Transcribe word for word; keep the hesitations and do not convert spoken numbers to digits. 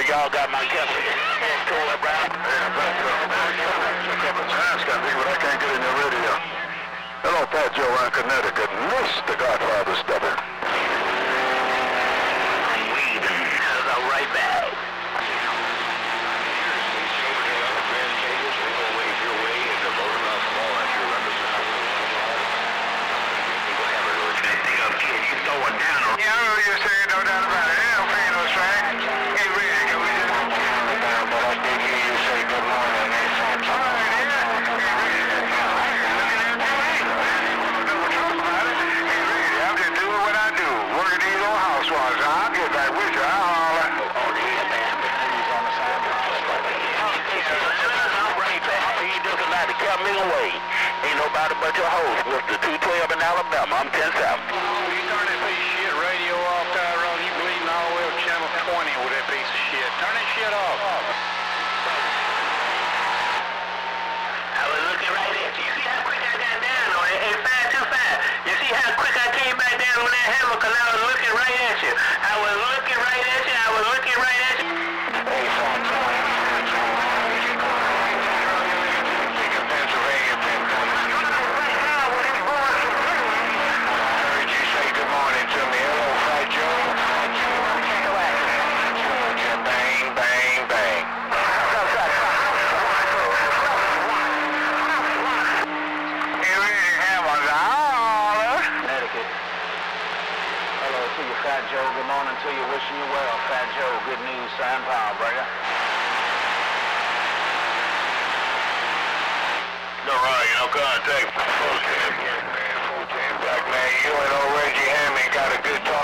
sure y'all got my company. Cool, Brown. Yeah, Fat Joe. A couple of times, got me, but I can't get in your radio. Hello, Fat Joe in Connecticut. Mister Godfather Stubber. I'm weaving. I'll right back. Yeah, I know you're saying, no doubt about it. Ain't no paying no track. Hey, ready to go. But I did hear you say good morning. All right, yeah. I'm just doing what I do. Working these old housewives. I'll get back with you. I'll holler. Oh, yeah, man. I'm right back. You just about to cut me away. Ain't nobody but your host, Mister two twelve in Alabama. I'm ten South. You turn that piece of shit radio off, Tyrone. You bleeding all the way up channel twenty with that piece of shit. Turn that shit off. I was looking right at you. You see how quick I got down on it? It's fast too fast. You see how quick I came back down on that hammer because I was looking right at you. I was looking right at you. I was looking right at you. Hey, son, Pennsylvania, Pennsylvania. I heard you say good morning to me. Hello, Fat Joe. Bang, bang, bang. You ready, Hammond? Holler. Connecticut. Hello to you, Fat Joe. Good morning to you. Wishing you well, Fat Joe. Good news, Sam Powell, brother. No, right, no contact. Okay, black man, you and old Reggie Hammond got a good talk.